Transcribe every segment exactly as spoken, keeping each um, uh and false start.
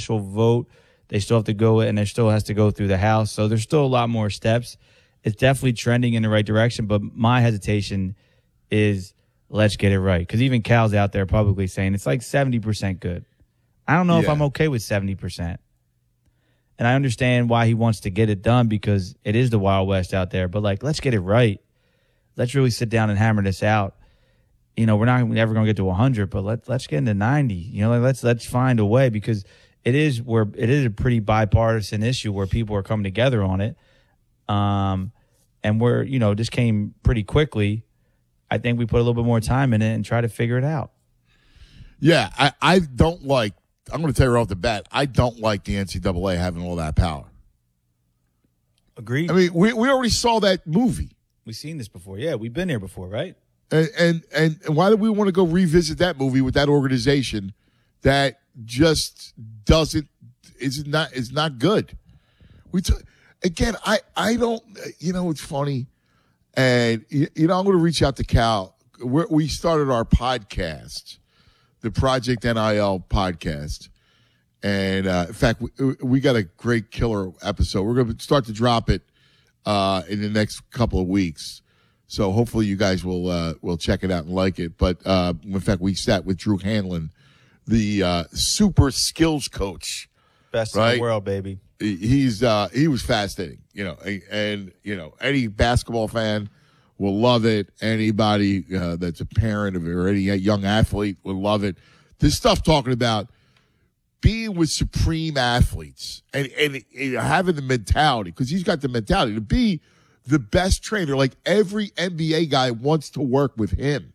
official vote. They still have to go, and there still has to go through the House. So there's still a lot more steps. It's definitely trending in the right direction, but my hesitation is let's get it right. Because even Cal's out there publicly saying it's like seventy percent good. I don't know yeah. if I'm okay with seventy percent. And I understand why he wants to get it done because it is the Wild West out there. But, like, let's get it right. Let's really sit down and hammer this out. You know, we're not ever going to get to one hundred, but let, let's get into ninety. You know, like, let's let's find a way because it is where it is a pretty bipartisan issue where people are coming together on it. Um, and we're, you know, this came pretty quickly. I think we put a little bit more time in it and try to figure it out. Yeah, I, I don't like, I'm going to tell you right off the bat, I don't like the N C double A having all that power. Agreed. I mean, we, we already saw that movie. We've seen this before. Yeah, we've been here before, right? And, and and why do we want to go revisit that movie with that organization that just doesn't is not is not good? We t- again, I I don't. You know, it's funny, and you, you know, I'm going to reach out to Cal. We're, we started our podcast, the Project N I L podcast, and uh, in fact, we, we got a great killer episode. We're going to start to drop it uh, in the next couple of weeks. So hopefully you guys will uh, will check it out and like it. But uh, in fact, we sat with Drew Hanlon, the uh, super skills coach, best right? in the world, baby. He's uh, he was fascinating, you know, and, and you know any basketball fan will love it. Anybody uh, that's a parent of or any young athlete will love it. This stuff talking about being with supreme athletes and and, and having the mentality because he's got the mentality to be the best trainer. Like every N B A guy wants to work with him.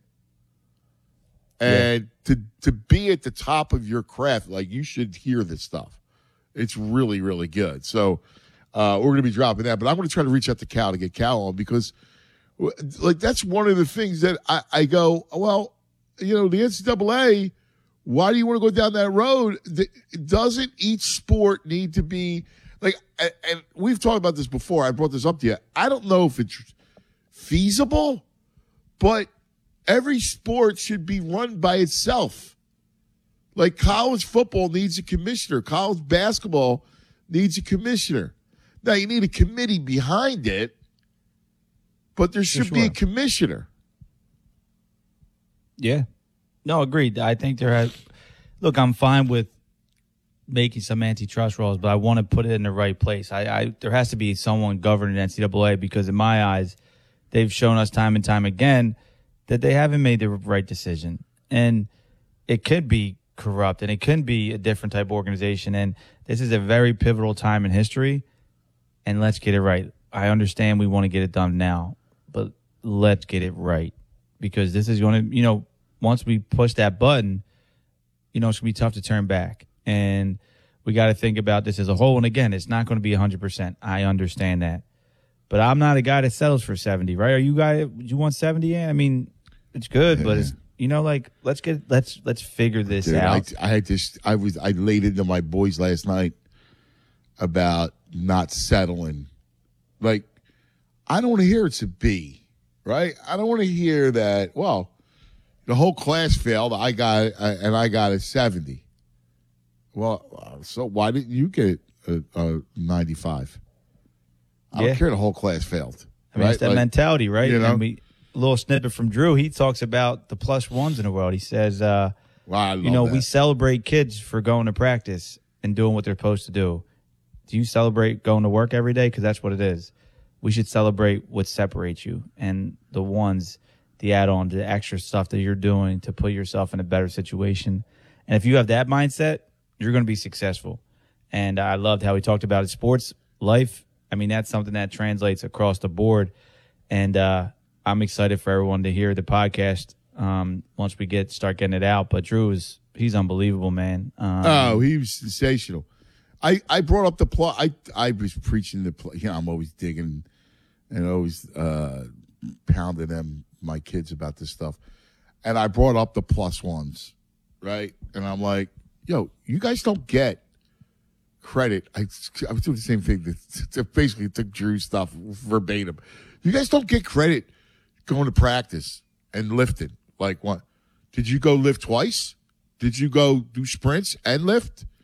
And yeah. to to be at the top of your craft, like you should hear this stuff. It's really, really good. So uh, we're going to be dropping that. But I'm going to try to reach out to Cal to get Cal on because like that's one of the things that I, I go, well, you know, the N C double A, why do you want to go down that road? Doesn't each sport need to be like, and we've talked about this before. I brought this up to you. I don't know if it's feasible, but every sport should be run by itself. Like college football needs a commissioner. College basketball needs a commissioner. Now, you need a committee behind it, but there should sure. be a commissioner. Yeah. No, agreed. I think there has – look, I'm fine with making some antitrust laws, but I want to put it in the right place. I, I there has to be someone governing N C double A because in my eyes, they've shown us time and time again that they haven't made the right decision. And it could be corrupt and it could be a different type of organization. And this is a very pivotal time in history. And let's get it right. I understand we want to get it done now, but let's get it right because this is going to, you know, once we push that button, you know, it's going to be tough to turn back. And we got to think about this as a whole. And again, it's not going to be one hundred percent. I understand that. But I'm not a guy that settles for seventy, right? Are you guy? You want seventy? I mean, it's good, but it's, you know, like let's get let's let's figure this Dude, out. I, I had this. I was I laid into my boys last night about not settling. Like, I don't want to hear it's a B, right? I don't want to hear that. Well, the whole class failed. I got and I got a seventy. Well, so why didn't you get a, a ninety-five? I yeah. don't care. The whole class failed. I mean, right? it's that like, mentality, right? You know? And we, a little snippet from Drew. He talks about the plus ones in the world. He says, uh, wow, I love you know, that. we celebrate kids for going to practice and doing what they're supposed to do. Do you celebrate going to work every day? Because that's what it is. We should celebrate what separates you and the ones, the add-on, the extra stuff that you're doing to put yourself in a better situation. And if you have that mindset, you're going to be successful. And I loved how he talked about it. Sports, life, I mean, that's something that translates across the board. And uh, I'm excited for everyone to hear the podcast um, once we get start getting it out. But Drew is he's unbelievable, man. Um, oh, he was sensational. I, I brought up the plot. I I was preaching the plot. You know, I'm always digging and always uh, pounding them, my kids, about this stuff. And I brought up the plus ones, right? And I'm like, yo, you guys don't get credit. I, I was doing the same thing. That basically took Drew's stuff verbatim. You guys don't get credit going to practice and lifting. Like what? Did you go lift twice? Did you go do sprints and lift?